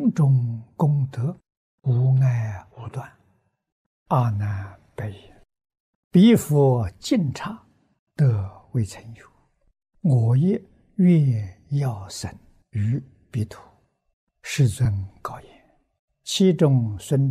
种种功德，无碍无断。阿难白言：彼佛净刹，得未曾有。我也愿要生于彼土。世尊告言：其中孙